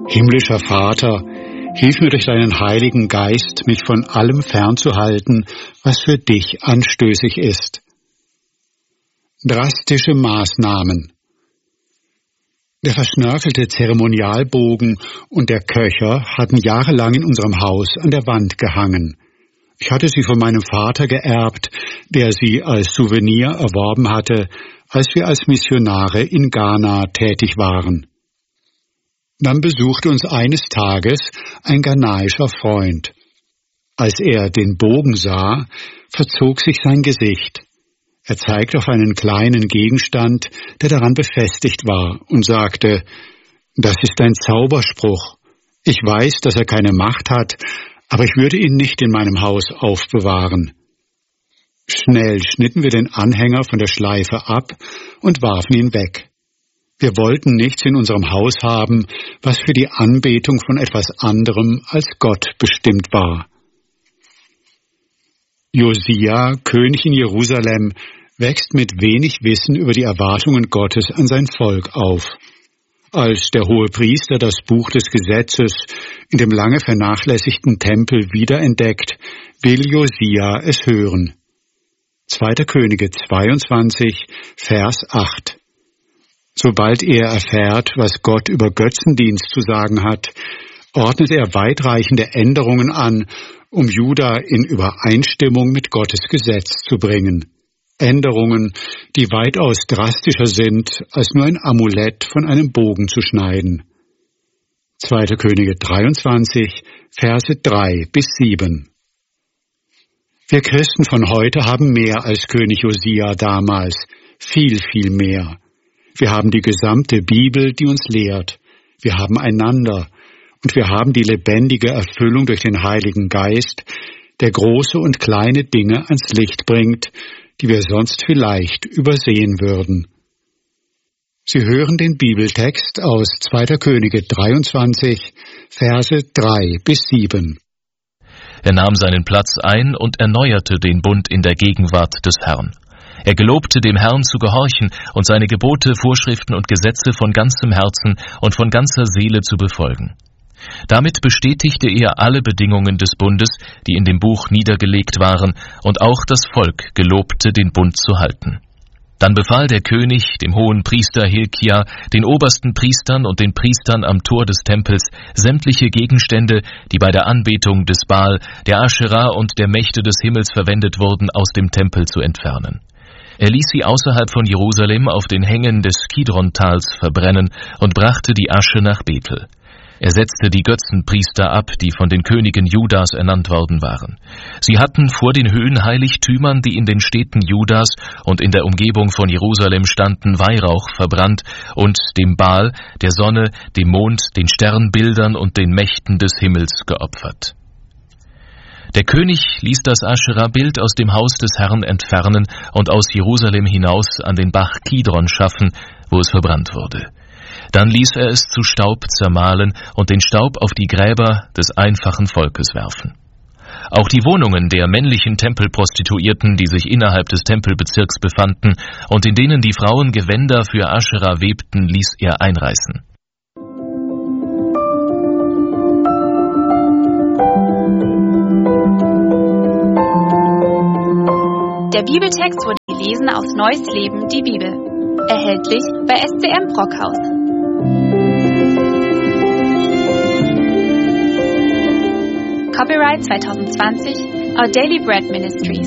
Himmlischer Vater, hilf mir durch deinen Heiligen Geist, mich von allem fernzuhalten, was für dich anstößig ist. Drastische Maßnahmen. Der verschnörkelte Zeremonialbogen und der Köcher hatten jahrelang in unserem Haus an der Wand gehangen. Ich hatte sie von meinem Vater geerbt, der sie als Souvenir erworben hatte, als wir als Missionare in Ghana tätig waren. Dann besuchte uns eines Tages ein ghanaischer Freund. Als er den Bogen sah, verzog sich sein Gesicht. Er zeigte auf einen kleinen Gegenstand, der daran befestigt war, und sagte, »Das ist ein Zauberspruch. Ich weiß, dass er keine Macht hat, aber ich würde ihn nicht in meinem Haus aufbewahren.« Schnell schnitten wir den Anhänger von der Schleife ab und warfen ihn weg. Wir wollten nichts in unserem Haus haben, was für die Anbetung von etwas anderem als Gott bestimmt war. Josia, König in Jerusalem, wächst mit wenig Wissen über die Erwartungen Gottes an sein Volk auf. Als der Hohepriester das Buch des Gesetzes in dem lange vernachlässigten Tempel wiederentdeckt, will Josia es hören. 2. Könige 22, Vers 8. Sobald er erfährt, was Gott über Götzendienst zu sagen hat, ordnet er weitreichende Änderungen an, um Juda in Übereinstimmung mit Gottes Gesetz zu bringen. Änderungen, die weitaus drastischer sind, als nur ein Amulett von einem Bogen zu schneiden. 2. Könige 23, Verse 3 bis 7. Wir Christen von heute haben mehr als König Josia damals, viel, viel mehr. Wir haben die gesamte Bibel, die uns lehrt. Wir haben einander. Und wir haben die lebendige Erfüllung durch den Heiligen Geist, der große und kleine Dinge ans Licht bringt, die wir sonst vielleicht übersehen würden. Sie hören den Bibeltext aus 2. Könige 23, Verse 3 bis 7. Er nahm seinen Platz ein und erneuerte den Bund in der Gegenwart des Herrn. Er gelobte, dem Herrn zu gehorchen und seine Gebote, Vorschriften und Gesetze von ganzem Herzen und von ganzer Seele zu befolgen. Damit bestätigte er alle Bedingungen des Bundes, die in dem Buch niedergelegt waren, und auch das Volk gelobte, den Bund zu halten. Dann befahl der König dem hohen Priester Hilkia, den obersten Priestern und den Priestern am Tor des Tempels, sämtliche Gegenstände, die bei der Anbetung des Baal, der Aschera und der Mächte des Himmels verwendet wurden, aus dem Tempel zu entfernen. Er ließ sie außerhalb von Jerusalem auf den Hängen des Kidron-Tals verbrennen und brachte die Asche nach Bethel. Er setzte die Götzenpriester ab, die von den Königen Judas ernannt worden waren. Sie hatten vor den Höhenheiligtümern, die in den Städten Judas und in der Umgebung von Jerusalem standen, Weihrauch verbrannt und dem Baal, der Sonne, dem Mond, den Sternbildern und den Mächten des Himmels geopfert. Der König ließ das Aschera-Bild aus dem Haus des Herrn entfernen und aus Jerusalem hinaus an den Bach Kidron schaffen, wo es verbrannt wurde. Dann ließ er es zu Staub zermahlen und den Staub auf die Gräber des einfachen Volkes werfen. Auch die Wohnungen der männlichen Tempelprostituierten, die sich innerhalb des Tempelbezirks befanden und in denen die Frauen Gewänder für Aschera webten, ließ er einreißen. Der Bibeltext wurde gelesen aus Neues Leben, die Bibel. Erhältlich bei SCM Brockhaus. Copyright 2020, Our Daily Bread Ministries.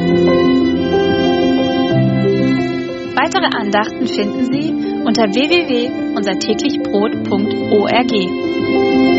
Weitere Andachten finden Sie unter www.unsertäglichbrot.org.